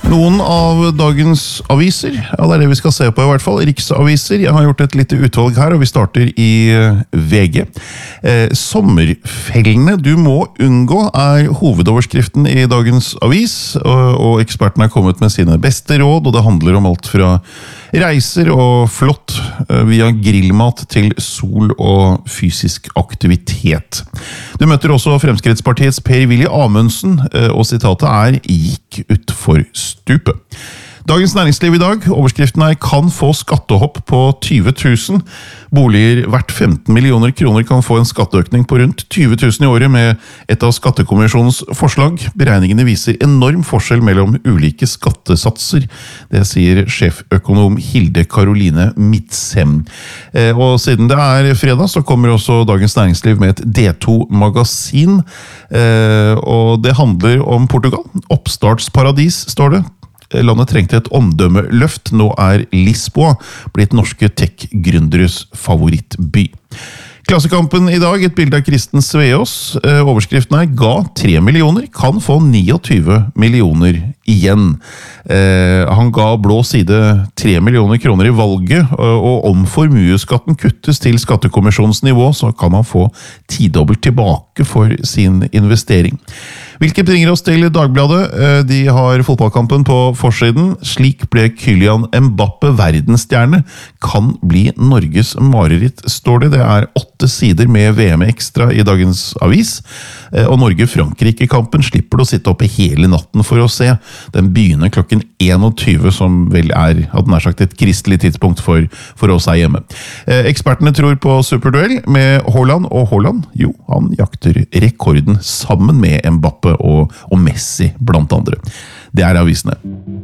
Noen av dagens aviser, ja det det vi skal se på I hvert fall, riksaviser. Jeg har gjort et lite utvalg her, og vi starter I VG. Sommerfellene du må unngå hovedoverskriften I dagens avis, og ekspertene har kommet med sine beste råd, og det handler om alt fra reiser og flott via grillmat til sol og fysisk aktivitet. Du møter også Fremskrittspartiets Per-Willy Amundsen, og sitatet gikk ut for stupet. Dagens Næringsliv I dag, overskriften kan få skattehopp på 20 000. Boliger verdt 15 millioner kroner kan få en skatteøkning på rundt 20 000 I året med et av skattekommisjonens forslag. Beregningene viser enorm forskjell mellom ulike skattesatser. Det sier sjeføkonom Hilde Karoline Midtsem. Og siden det fredag så kommer også Dagens Næringsliv med et D2-magasin. Og det handler om Portugal. Oppstartsparadis står det. Landet trengte et omdømmeløft. Nå Lisboa blitt norske tech-gründeres favorittby. Klassekampen I dag, et bilde av Kristen Sveås. Overskriften ga 3 millioner, kan få 29 millioner igjen. Han ga blå side 3 millioner kroner I valget, og om formueskatten kuttes til skattekommisjonens nivå, så kan han få 10-dobbelt tilbake for sin investering. Hvilket bringer oss til Dagbladet. De har fotballkampen på forsiden. Slik ble Kylian Mbappe verdensstjerne. Kan bli Norges mareritt, står det. Det 8 sider med VM ekstra I dagens avis. Og Norge-Frankrike-kampen slipper du å sitte oppe hele natten for å se. Den begynner klokken 21, som vel hadde nær sagt et kristelig tidspunkt for oss her hjemme. Ekspertene tror på superduell med Haaland, og Haaland, jo, han jakter rekorden sammen med Mbappe og Messi blant andre. Det avisene.